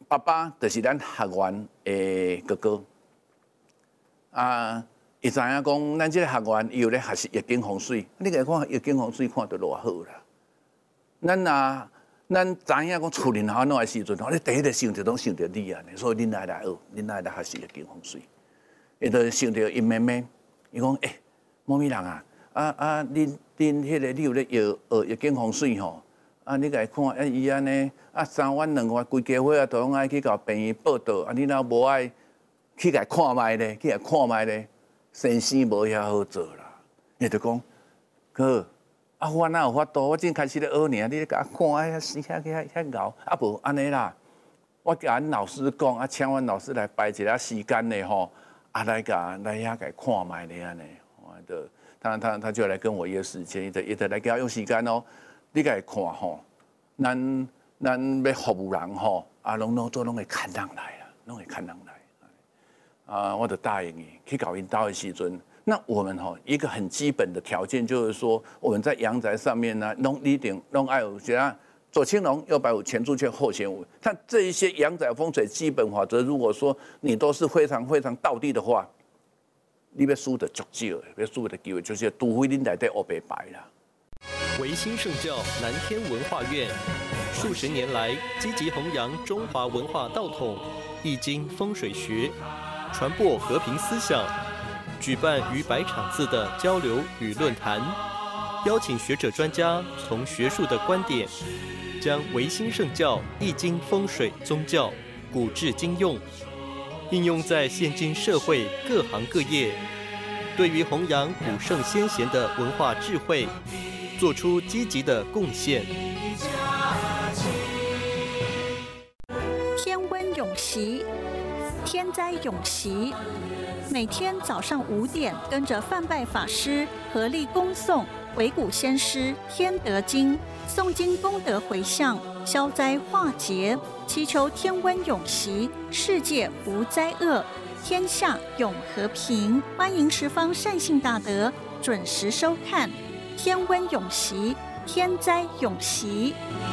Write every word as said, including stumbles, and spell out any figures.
爸爸就是咱学员的哥哥啊。伊知影讲，咱这个学员伊有咧学习易经风水，你来看易经风水看得偌好啦。咱啊，咱知影讲厝里头弄的时阵，你第一个想着拢想着你啊，所以恁来来学，恁来来学习易经风水。伊就想着因妹妹，伊讲诶，某咪人啊，啊啊，恁恁迄个你有咧学学易经风水吼？啊，你来看，啊伊安尼，啊三万两万规家伙啊，都拢爱去甲病院报道，啊你若无爱去甲看卖咧，去甲看卖咧。生生无遐好做啦，伊就讲，哥，啊我哪有法度？我正开始咧学尔，你咧甲我看，遐死遐遐遐熬，啊无安尼啦，我甲阮老师讲，啊请阮老师来排一下时间咧吼，啊来甲来遐甲看卖咧安尼，我就他他他就来跟我约时间，伊就伊就来甲我用时间哦，你甲看吼，咱咱要服务人吼，啊拢拢做拢会看人来啦，拢会看人来。啊，我就答应你，去搞引导的时阵，那我们哈一个很基本的条件就是说，我们在阳宅上面呢，弄一点弄爱有怎样左青龙，右白虎，前朱雀，后玄武。看这一些阳宅风水基本法则，如果说你都是非常非常道地的话，你要输的足少，要输的机会就是除非你内底黑白白啦。 维新圣教南天文化院数十年来积极弘扬中华文化道统、易经风水学。传播和平思想，举办逾百场次的交流与论坛，邀请学者专家从学术的观点，将维新圣教易经风水宗教古至今用，应用在现今社会各行各业，对于弘扬古圣先贤的文化智慧，做出积极的贡献。 天温永习。天灾永习，每天早上五点，跟着范拜法师合力恭诵惟古先师天德经，诵经功德回向，消灾化劫，祈求天温永习，世界无灾厄，天下永和平。欢迎十方善信大德准时收看《天温永习》，天灾永习。